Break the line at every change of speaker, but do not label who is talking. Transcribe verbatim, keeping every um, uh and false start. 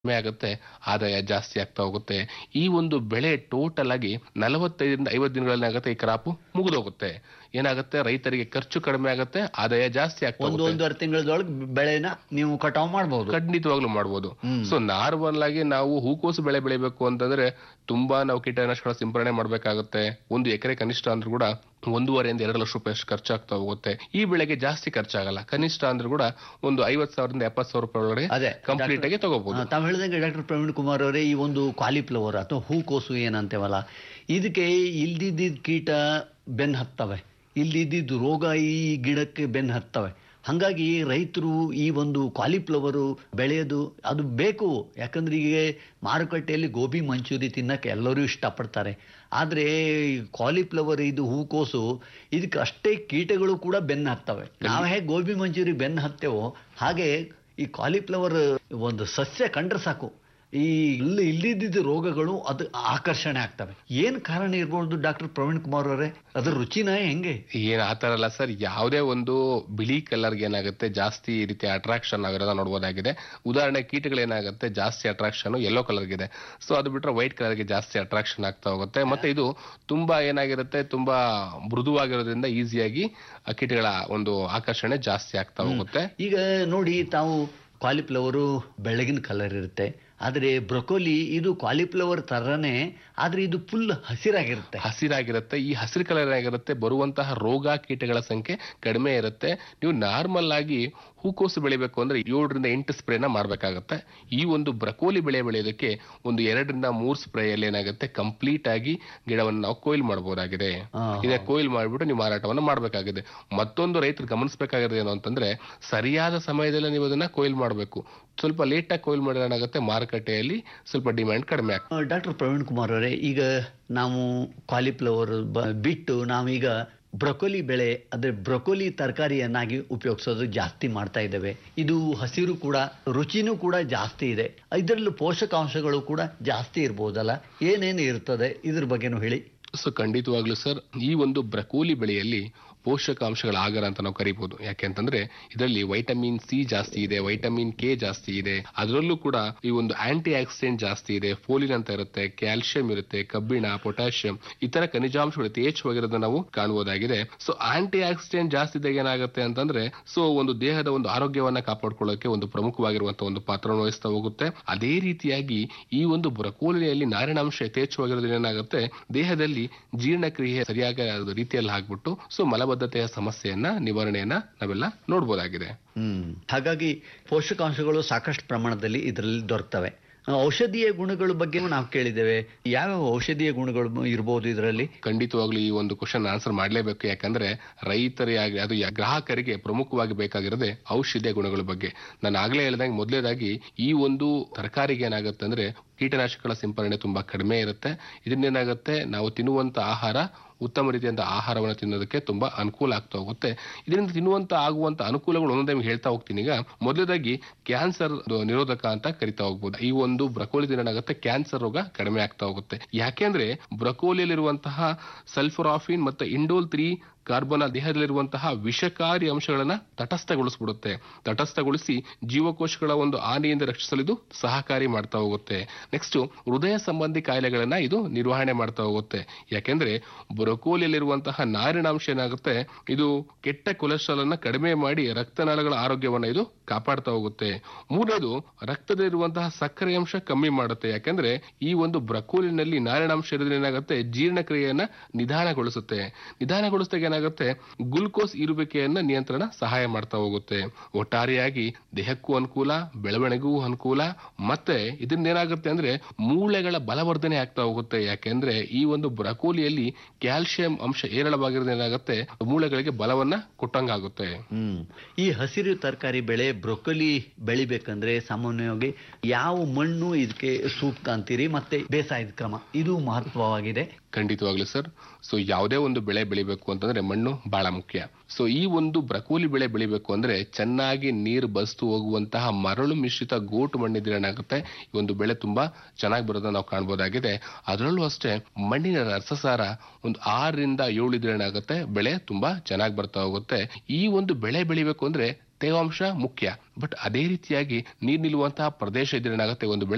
ಕಡಿಮೆ ಆಗುತ್ತೆ, ಆದಾಯ ಜಾಸ್ತಿ ಆಗ್ತಾ ಹೋಗುತ್ತೆ. ಈ ಒಂದು ಬೆಳೆ ಟೋಟಲ್ ಆಗಿ ನಲವತ್ತೈದರಿಂದ ಐವತ್ತು ದಿನಗಳಲ್ಲಿ ಆಗುತ್ತೆ, ಈ ಕ್ರಾಪು ಮುಗಿದೋಗುತ್ತೆ. ಏನಾಗುತ್ತೆ, ರೈತರಿಗೆ ಖರ್ಚು ಕಡಿಮೆ ಆಗುತ್ತೆ, ಆದಾಯ ಜಾಸ್ತಿ ಆಗ್ತಾ
ಒಂದು
ಹೋಗುತ್ತೆ.
ಒಂದೂವರೆ ತಿಂಗಳದೊಳಗೆ ಬೆಳೆನ ನೀವು ಕಟಾವ್ ಮಾಡಬಹುದು.
ಖಂಡಿತವಾಗ್ಲೂ ಮಾಡ್ಬೋದು.
ಹ್ಮ್.
ಸೊ ನಾರ್ಮಲ್ ಆಗಿ ನಾವು ಹೂಕೋಸು ಬೆಳೆ ಬೆಳಿಬೇಕು ಅಂತಂದ್ರೆ ತುಂಬಾ ನಾವು ಕೀಟನಾಶಕಗಳ ಸಿಂಪರಣೆ ಮಾಡ್ಬೇಕಾಗುತ್ತೆ. ಒಂದು ಎಕರೆ ಕನಿಷ್ಠ ಅಂದ್ರೂ ಕೂಡ ಒಂದೂವರೆಯಿಂದ ಎರಡು ಲಕ್ಷ ರೂಪಾಯಿ ಅಷ್ಟು ಖರ್ಚಾಗ್ತಾ ಹೋಗುತ್ತೆ. ಈ ಬೆಳೆಗೆ ಜಾಸ್ತಿ ಖರ್ಚಾಗಲ್ಲ, ಕನಿಷ್ಠ ಅಂದ್ರೂ ಕೂಡ ಒಂದು ಐವತ್ ಸಾವಿರದಿಂದ ಎಪ್ಪತ್ತು ಸಾವಿರ ರೂಪಾಯಿ ಒಳಗಡೆ
ಅದೇ
ಕಂಪ್ಲೀಟ್ ಆಗಿ ತಗೋಬಹುದು.
ತಾವು ಹೇಳಿದಂಗೆ ಡಾಕ್ಟರ್ ಪ್ರವೀಣ್ ಕುಮಾರ್ ಅವರೇ, ಈ ಒಂದು ಕಾಲಿಫ್ಲವರ್ ಅಥವಾ ಹೂಕೋಸು ಏನಂತೇವಲ್ಲ, ಇದಕ್ಕೆ ಇಲ್ದಿದ್ದ ಕೀಟ ಬೆನ್ ಹತ್ತವೆ, ಇಲ್ದಿದ್ದ ರೋಗ ಈ ಗಿಡಕ್ಕೆ ಬೆನ್ ಹತ್ತವೆ. ಹಾಗಾಗಿ ರೈತರು ಈ ಒಂದು ಕಾಲಿಫ್ಲವರು ಬೆಳೆಯೋದು ಅದು ಬೇಕು. ಯಾಕಂದ್ರೆ ಈಗ ಮಾರುಕಟ್ಟೆಯಲ್ಲಿ ಗೋಬಿ ಮಂಚೂರಿ ತಿನ್ನಕ್ಕೆ ಎಲ್ಲರೂ ಇಷ್ಟಪಡ್ತಾರೆ. ಆದರೆ ಕಾಲಿಫ್ಲವರ್ ಇದು ಹೂಕೋಸು ಇದಕ್ಕೆ ಅಷ್ಟೇ ಕೀಟಗಳು ಕೂಡ ಬೆನ್ನು ಹತ್ತವೆ. ನಾವು ಹೇಗೆ ಗೋಬಿ ಮಂಚೂರಿ ಬೆನ್ನು ಹತ್ತೇವೋ ಹಾಗೆ ಈ ಕಾಲಿಫ್ಲವರ್ ಒಂದು ಸಸ್ಯ ಕಂಡ್ರೆ ಸಾಕು, ಈ ಇಲ್ಲಿ ಇಲ್ಲಿದ್ದ ರೋಗಗಳು ಅದು ಆಕರ್ಷಣೆ ಆಗ್ತವೆ. ಏನ್ ಕಾರಣ ಇರ್ಬೋದು ಡಾಕ್ಟರ್ ಪ್ರವೀಣ್ ಕುಮಾರ್ ಅವರೇ? ಅದ್ರ ರುಚಿನ ಹೆಂಗೆ?
ಏನ್ ಆತರ ಅಲ್ಲ ಸರ್, ಯಾವುದೇ ಒಂದು ಬಿಳಿ ಕಲರ್ಗೆ ಏನಾಗುತ್ತೆ ಜಾಸ್ತಿ ಈ ರೀತಿ ಅಟ್ರಾಕ್ಷನ್ ಆಗಿರೋದ ನೋಡಬಹುದಾಗಿದೆ. ಉದಾಹರಣೆ, ಕೀಟಗಳು ಏನಾಗುತ್ತೆ ಜಾಸ್ತಿ ಅಟ್ರಾಕ್ಷನ್ ಯೆಲ್ಲೋ ಕಲರ್ಗಿದೆ. ಸೊ ಅದು ಬಿಟ್ರೆ ವೈಟ್ ಕಲರ್ಗೆ ಜಾಸ್ತಿ ಅಟ್ರಾಕ್ಷನ್ ಆಗ್ತಾ ಹೋಗುತ್ತೆ. ಮತ್ತೆ ಇದು ತುಂಬಾ ಏನಾಗಿರುತ್ತೆ, ತುಂಬಾ ಮೃದುವಾಗಿರೋದ್ರಿಂದ ಈಸಿಯಾಗಿ ಆ ಕೀಟಗಳ ಒಂದು ಆಕರ್ಷಣೆ ಜಾಸ್ತಿ ಆಗ್ತಾ ಹೋಗುತ್ತೆ.
ಈಗ ನೋಡಿ, ತಾವು ಕಾಲಿಫ್ಲವರು ಬೆಳಗಿನ ಕಲರ್ ಇರುತ್ತೆ, ಆದರೆ ಬ್ರೊಕೋಲಿ ಇದು ಕಾಲಿಫ್ಲವರ್ ತರನೇ, ಆದ್ರೆ ಇದು ಫುಲ್ ಹಸಿರಾಗಿರುತ್ತೆ.
ಹಸಿರಾಗಿರುತ್ತೆ. ಈ ಹಸಿರು ಕಲರ್ ಆಗಿರುತ್ತೆ, ಬರುವಂತಹ ರೋಗ ಕೀಟಗಳ ಸಂಖ್ಯೆ ಕಡಿಮೆ ಇರುತ್ತೆ. ನೀವು ನಾರ್ಮಲ್ ಆಗಿ ಹೂಕೋಸು ಬೆಳಿಬೇಕು ಅಂದ್ರೆ ಏಳರಿಂದ ಎಂಟು ಸ್ಪ್ರೇನ ಮಾಡ್ಬೇಕಾಗತ್ತೆ. ಈ ಒಂದು ಬ್ರಕೋಲಿ ಬೆಳೆ ಬೆಳೆಯೋದಕ್ಕೆ ಒಂದು ಎರಡರಿಂದ ಮೂರು ಸ್ಪ್ರೇಯಲ್ಲಿ ಏನಾಗುತ್ತೆ, ಕಂಪ್ಲೀಟ್ ಆಗಿ ಗಿಡವನ್ನು ನಾವು ಕೊಯ್ಲು ಮಾಡಬಹುದಾಗಿದೆ. ಇದೇ ಕೊಯ್ಲು ಮಾಡಿಬಿಟ್ಟು ನೀವು ಮಾರಾಟವನ್ನು ಮಾಡಬೇಕಾಗಿದೆ. ಮತ್ತೊಂದು ರೈತರು ಗಮನಿಸಬೇಕಾಗಿರೋದು ಏನು ಅಂತಂದ್ರೆ, ಸರಿಯಾದ ಸಮಯದಲ್ಲಿ ನೀವು ಅದನ್ನ ಕೊಯ್ಲು ಮಾಡಬೇಕು. ಸ್ವಲ್ಪ ಲೇಟ್ ಆಗಿ ಕೊಯ್ಲು ಮಾಡಿದ್ರೆ ಏನಾಗುತ್ತೆ, ಮಾರುಕಟ್ಟೆಯಲ್ಲಿ ಸ್ವಲ್ಪ ಡಿಮ್ಯಾಂಡ್ ಕಡಿಮೆ ಆಗ್ತದೆ.
ಡಾಕ್ಟರ್ ಪ್ರವೀಣ್ ಕುಮಾರ್ ಅವರೇ, ಈಗ ನಾವು ಕಾಲಿಫ್ಲವರ್ ಬಿಟ್ಟು ನಾವೀಗ ಬ್ರೊಕೋಲಿ ಬೆಳೆ, ಅಂದ್ರೆ ಬ್ರೊಕೋಲಿ ತರಕಾರಿಯನ್ನಾಗಿ ಉಪಯೋಗಿಸೋದು ಜಾಸ್ತಿ ಮಾಡ್ತಾ ಇದ್ದೇವೆ. ಇದು ಹಸಿರು ಕೂಡ, ರುಚಿನೂ ಕೂಡ ಜಾಸ್ತಿ ಇದೆ. ಇದರಲ್ಲೂ ಪೋಷಕಾಂಶಗಳು ಕೂಡ ಜಾಸ್ತಿ ಇರ್ಬೋದಲ್ಲ, ಏನೇನು ಇರ್ತದೆ ಇದ್ರ ಬಗ್ಗೆನೂ ಹೇಳಿ.
ಸೊ ಖಂಡಿತವಾಗ್ಲೂ ಸರ್, ಈ ಒಂದು ಬ್ರಕೋಲಿ ಬೆಳೆಯಲ್ಲಿ ಪೋಷಕಾಂಶಗಳ ಆಗರ ಅಂತ ನಾವು ಕರಿಬಹುದು. ಯಾಕೆಂತಂದ್ರೆ ಇದರಲ್ಲಿ ವೈಟಮಿನ್ ಸಿ ಜಾಸ್ತಿ ಇದೆ, ವೈಟಮಿನ್ ಕೆ ಜಾಸ್ತಿ ಇದೆ, ಅದರಲ್ಲೂ ಕೂಡ ಈ ಒಂದು ಆಂಟಿ ಆಕ್ಸಿಡೆಂಟ್ ಜಾಸ್ತಿ ಇದೆ, ಫೋಲಿನ್ ಅಂತ ಇರುತ್ತೆ, ಕ್ಯಾಲ್ಸಿಯಂ ಇರುತ್ತೆ, ಕಬ್ಬಿಣ, ಪೊಟ್ಯಾಷಿಯಂ, ಇತರ ಖನಿಜಾಂಶಗಳು ಯಥೇಚ್ಛವಾಗಿರೋದನ್ನ ನಾವು ಕಾಣಬಹುದಾಗಿದೆ. ಸೊ ಆಂಟಿ ಆಕ್ಸಿಡೆಂಟ್ ಜಾಸ್ತಿ ಇದ್ದಾಗ ಏನಾಗುತ್ತೆ ಅಂತಂದ್ರೆ, ಸೊ ಒಂದು ದೇಹದ ಒಂದು ಆರೋಗ್ಯವನ್ನ ಕಾಪಾಡ್ಕೊಳ್ಳೋಕೆ ಒಂದು ಪ್ರಮುಖವಾಗಿರುವಂತಹ ಒಂದು ಪಾತ್ರವನ್ನು ವಹಿಸ್ತಾ ಹೋಗುತ್ತೆ. ಅದೇ ರೀತಿಯಾಗಿ ಈ ಒಂದು ಬ್ರಕೋಲಿಯಲ್ಲಿ ನಾರಿನಾಂಶ ಯಥೇಚ್ಛವಾಗಿರೋದ್ರಿಂದ ಏನಾಗುತ್ತೆ, ದೇಹದಲ್ಲಿ ಜೀರ್ಣಕ್ರಿಯೆ ಸರಿಯಾದ ರೀತಿಯಲ್ಲಿ ಆಗ್ಬಿಟ್ಟು ಸೊ ಮಲಬದ್ಧತೆಯ ಸಮಸ್ಯೆಯನ್ನ ನಿವಾರಣೆಯನ್ನ ನಾವೆಲ್ಲ ನೋಡಬಹುದಾಗಿದೆ.
ಹ್ಮ್ ಹಾಗಾಗಿ ಪೋಷಕಾಂಶಗಳು ಸಾಕಷ್ಟು ಪ್ರಮಾಣದಲ್ಲಿ ಇದರಲ್ಲಿ ದೊರಕ್ತವೆ. ಔಷಧೀಯ ಗುಣಗಳ ಬಗ್ಗೆ ನಾವು ಕೇಳಿದ್ದೇವೆ. ಯಾವ ಔಷಧೀಯ ಗುಣಗಳು ಇರಬಹುದು ಇದರಲ್ಲಿ?
ಖಂಡಿತವಾಗ್ಲೂ ಈ ಒಂದು ಕ್ವಶನ್ ಆನ್ಸರ್ ಮಾಡಲೇಬೇಕು. ಯಾಕಂದ್ರೆ ರೈತರಿಗೆ, ಅದು ಗ್ರಾಹಕರಿಗೆ ಪ್ರಮುಖವಾಗಿ ಬೇಕಾಗಿರೋದೇ ಔಷಧೀಯ ಗುಣಗಳ ಬಗ್ಗೆ. ನಾನು ಆಗ್ಲೇ ಹೇಳಿದಂಗೆ, ಮೊದಲೇದಾಗಿ ಈ ಒಂದು ತರಕಾರಿಗೆ ಏನಾಗುತ್ತೆ ಅಂದ್ರೆ ಕೀಟನಾಶಕಗಳ ಸಿಂಪರಣೆ ತುಂಬಾ ಕಡಿಮೆ ಇರುತ್ತೆ. ಇದರಿಂದ ಏನಾಗುತ್ತೆ, ನಾವು ತಿನ್ನುವಂತ ಆಹಾರ ಉತ್ತಮ ರೀತಿಯಂತ ಆಹಾರವನ್ನು ತಿನ್ನೋದಕ್ಕೆ ತುಂಬಾ ಅನುಕೂಲ ಆಗ್ತಾ ಹೋಗುತ್ತೆ. ಇದರಿಂದ ತಿನ್ನುವಂತ ಆಗುವಂತ ಅನುಕೂಲಗಳು ಒಂದೊಂದೇ ಹೇಳ್ತಾ ಹೋಗ್ತೀನಿ. ಈಗ ಮೊದಲದಾಗಿ ಕ್ಯಾನ್ಸರ್ ನಿರೋಧಕ ಅಂತ ಕರಿತಾ ಹೋಗ್ಬೋದು. ಈ ಒಂದು ಬ್ರಕೋಲಿದಿಂದ ಏನಾಗುತ್ತೆ, ಕ್ಯಾನ್ಸರ್ ರೋಗ ಕಡಿಮೆ ಆಗ್ತಾ ಹೋಗುತ್ತೆ. ಯಾಕೆಂದ್ರೆ ಬ್ರಕೋಲಿಯಲ್ಲಿರುವಂತಹ ಸಲ್ಫರಾಫಿನ್ ಮತ್ತೆ ಇಂಡೋಲ್ ತ್ರೀ ಕಾರ್ಬನ್ ದೇಹದಲ್ಲಿರುವಂತಹ ವಿಷಕಾರಿ ಅಂಶಗಳನ್ನ ತಟಸ್ಥಗೊಳಿಸ್ಬಿಡುತ್ತೆ. ತಟಸ್ಥಗೊಳಿಸಿ ಜೀವಕೋಶಗಳ ಒಂದು ಹಾನಿಯಿಂದ ರಕ್ಷಿಸಲು ಇದು ಸಹಕಾರಿ ಮಾಡ್ತಾ ಹೋಗುತ್ತೆ. ನೆಕ್ಸ್ಟ್, ಹೃದಯ ಸಂಬಂಧಿ ಕಾಯಿಲೆಗಳನ್ನ ಇದು ನಿರ್ವಹಣೆ ಮಾಡ್ತಾ ಹೋಗುತ್ತೆ. ಯಾಕೆಂದ್ರೆ ಬ್ರೊಕೋಲಿಯಲ್ಲಿರುವಂತಹ ನಾರಿನಾಂಶ ಏನಾಗುತ್ತೆ, ಇದು ಕೆಟ್ಟ ಕೊಲೆಸ್ಟ್ರಾಲ್ ಅನ್ನ ಕಡಿಮೆ ಮಾಡಿ ರಕ್ತನಾಳಗಳ ಆರೋಗ್ಯವನ್ನ ಇದು ಕಾಪಾಡ್ತಾ ಹೋಗುತ್ತೆ. ಮೂರನೇದು, ರಕ್ತದಲ್ಲಿರುವಂತಹ ಸಕ್ಕರೆ ಅಂಶ ಕಮ್ಮಿ ಮಾಡುತ್ತೆ. ಯಾಕೆಂದ್ರೆ ಈ ಒಂದು ಬ್ರಕೋಲಿನಲ್ಲಿ ನಾರಿನಾಂಶ ಇರೋದ್ರಿಂದ ಏನಾಗುತ್ತೆ, ಜೀರ್ಣಕ್ರಿಯೆಯನ್ನ ನಿಧಾನಗೊಳಿಸುತ್ತೆ. ನಿಧಾನಗೊಳಿಸಿದಾಗ ಏನಾಗುತ್ತೆ, ಗ್ಲುಕೋಸ್ ಇರುವಿಕೆಯನ್ನ ನಿಯಂತ್ರಣ ಸಹಾಯ ಮಾಡ್ತಾ ಹೋಗುತ್ತೆ. ಒಟ್ಟಾರೆಯಾಗಿ ದೇಹಕ್ಕೂ ಅನುಕೂಲ, ಬೆಳವಣಿಗೆಗೂ ಅನುಕೂಲ, ಮತ್ತೆ ಇದರಿಂದ ಏನಾಗುತ್ತೆ ಅಂದ್ರೆ ಮೂಳೆಗಳ ಬಲವರ್ಧನೆ ಆಗ್ತಾ ಹೋಗುತ್ತೆ. ಯಾಕೆಂದ್ರೆ ಈ ಒಂದು ಬ್ರಕೋಲಿಯಲ್ಲಿ ಕ್ಯಾಲ್ಸಿಯಂ ಅಂಶ ಹೇರಳವಾಗಿರೋದು ಏನಾಗುತ್ತೆ, ಮೂಳೆಗಳಿಗೆ ಬಲವನ್ನ ಕೊಟ್ಟಂಗಾಗುತ್ತೆ.
ಹ್ಮ್ ಈ ಹಸಿರು ತರಕಾರಿ ಬೆಳೆ ಬ್ರೊಕೊಲಿ ಬೆಳಿಬೇಕಂದ್ರೆ ಸಾಮಾನ್ಯವಾಗಿ ಯಾವ ಮಣ್ಣು ಇದಕ್ಕೆ ಸೂಕ್ತ ಅಂತೀರಿ? ಮತ್ತೆ ಬೇಸಾಯದ ಕ್ರಮ ಇದು ಮಹತ್ವವಾಗಿದೆ.
ಖಂಡಿತವಾಗ್ಲೂ ಸರ್. ಸೊ ಯಾವುದೇ ಒಂದು ಬೆಳೆ ಬೆಳಿಬೇಕು ಅಂತಂದ್ರೆ ಮಣ್ಣು ಬಹಳ ಮುಖ್ಯ. ಸೊ ಈ ಒಂದು ಬ್ರಕೋಲಿ ಬೆಳೆ ಬೆಳಿಬೇಕು ಅಂದ್ರೆ ಚೆನ್ನಾಗಿ ನೀರು ಬಸ್ತು ಹೋಗುವಂತಹ ಮರಳು ಮಿಶ್ರಿತ ಗೋಟು ಮಣ್ಣಿದ್ರೆ ಏನಾಗುತ್ತೆ, ಈ ಒಂದು ಬೆಳೆ ತುಂಬಾ ಚೆನ್ನಾಗಿ ಬರೋದನ್ನ ನಾವು ಕಾಣಬಹುದಾಗಿದೆ. ಅದರಲ್ಲೂ ಅಷ್ಟೇ ಮಣ್ಣಿನ ರಸಸಾರ ಒಂದು ಆರರಿಂದ ಏಳು ಇದ್ರೆ ಏನಾಗುತ್ತೆ, ಬೆಳೆ ತುಂಬಾ ಚೆನ್ನಾಗಿ ಬರ್ತಾ ಹೋಗುತ್ತೆ. ಈ ಒಂದು ಬೆಳೆ ಬೆಳಿಬೇಕು ಅಂದ್ರೆ ತೇವಾಂಶ ಮುಖ್ಯ. ಬಟ್ ಅದೇ ರೀತಿಯಾಗಿ ನೀರು ನಿಲ್ಲುವಂತಹ ಪ್ರದೇಶ ಇದ್ರೆ ಏನಾಗುತ್ತೆ, ಒಂದು ಬೆಳೆ